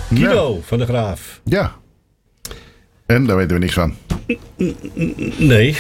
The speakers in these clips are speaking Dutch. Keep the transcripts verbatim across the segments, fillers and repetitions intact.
Guido ja. van der Graaf. Ja. En daar weten we niks van. Nee.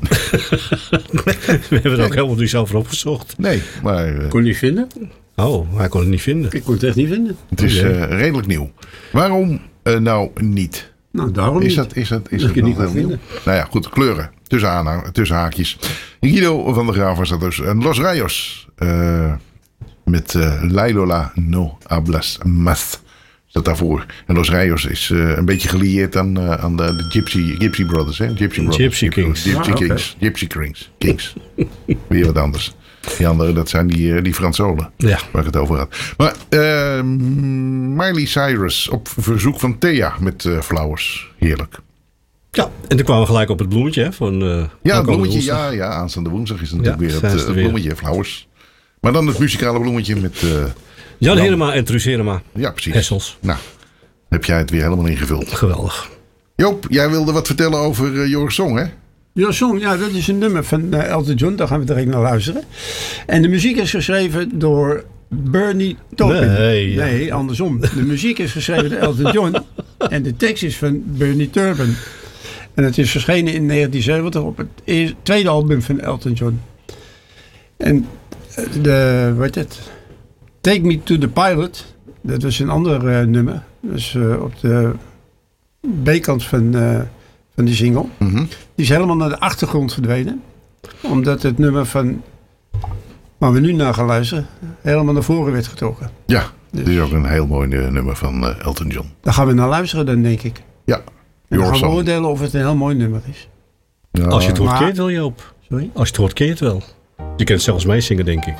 We hebben het ook helemaal niet zelf opgezocht. Nee, maar... Uh, kon je niet vinden? Oh, hij kon het niet vinden. Ik kon het echt niet vinden. Het is uh, redelijk nieuw. Waarom uh, nou niet? Nou, daarom is niet. Dat, is dat, is dat, dat nog niet heel nieuw? Nou ja, goed. Kleuren. Tussen, aan, tussen haakjes. Guido van der Graaf was dat dus. En Los Rayos. Uh, met uh, Lailola no hablas más. Dat daarvoor. En Los Rayos is uh, een beetje gelieerd aan, uh, aan de, de Gypsy, Gypsy Brothers. Hè? Gypsy, Brothers. Gypsy Kings. Gypsy ah, Kings. Okay. Gypsy Kings. Kings. Weer wat anders. Die andere, dat zijn die, die Fransolen. Ja. Waar ik het over had. Maar uh, Miley Cyrus op verzoek van Thea met uh, Flowers. Heerlijk. Ja, en toen kwamen we gelijk op het bloemetje. Hè, van, uh, ja, het bloemetje. Ja, ja, aanstaande woensdag is het natuurlijk ja, weer het, uh, het bloemetje. Weer. Flowers. Maar dan het muzikale bloemetje met... Uh, Jan Helema en Truus Helema. Ja, precies. Hessels. Nou, heb jij het weer helemaal ingevuld. Geweldig. Joop, jij wilde wat vertellen over uh, Your Song, hè? Your Song, ja, dat is een nummer van uh, Elton John. Daar gaan we direct naar luisteren. En de muziek is geschreven door Bernie Taupin. Nee, ja. nee, andersom. De muziek is geschreven door Elton John. En de tekst is van Bernie Taupin. En het is verschenen in negentien zeventig op het eerste, tweede album van Elton John. En de, wat heet het? Take Me to the Pilot. Dat was een ander uh, nummer. Dus uh, op de B-kant van, uh, van die single. Mm-hmm. Die is helemaal naar de achtergrond verdwenen. Omdat het nummer van waar we nu naar gaan luisteren helemaal naar voren werd getrokken. Ja, dus. Dit is ook een heel mooi nummer van uh, Elton John. Daar gaan we naar luisteren dan, denk ik. Ja. En dan gaan we oordelen of het een heel mooi nummer is. Ja. Als je het hoort, maar... keer het wel, Joop. Sorry? Als je het hoort, keer het wel. Je kunt het zelfs meezingen, denk ik.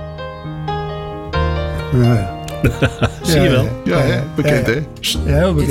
Ja, ja. Zie je wel? Ja, ja, ja, bekend, hè? Ja, heel bekend.